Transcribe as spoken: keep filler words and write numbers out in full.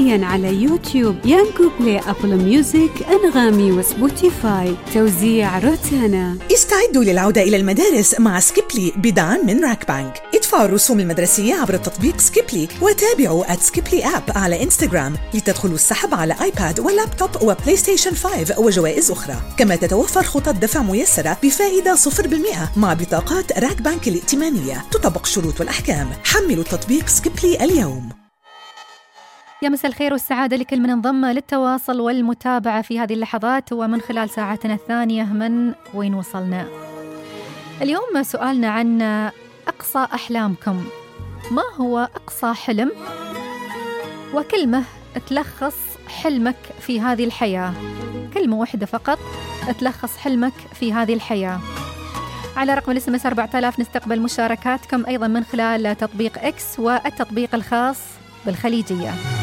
حصرياً على يوتيوب، يانجو بلاي، أبل ميوزك، أنغامي وسبوتيفاي. توزيع روتانا. استعدوا للعودة إلى المدارس مع سكيبلي بدعم من راك بانك. ادفعوا الرسوم المدرسية عبر التطبيق سكيبلي، وتابعوا @سكيبلي آب على إنستغرام لتدخلوا السحب على آيباد ولابتوب وبلاي ستيشن خمسة وجوائز أخرى. كما تتوفر خطط دفع ميسرة بفائدة صفر بالمئة مع بطاقات راك بانك الائتمانية. تطبق الشروط والأحكام. حملوا تطبيق سكيبلي اليوم. يا مساء الخير والسعادة لكل من انضم للتواصل والمتابعة في هذه اللحظات ومن خلال ساعتنا الثانية من وين وصلنا. اليوم سؤالنا عن أقصى أحلامكم. ما هو أقصى حلم وكلمة تلخص حلمك في هذه الحياة؟ كلمة واحدة فقط تلخص حلمك في هذه الحياة. على رقم الاس ام اس أربعة آلاف نستقبل مشاركاتكم أيضا من خلال تطبيق إكس والتطبيق الخاص بالخليجية.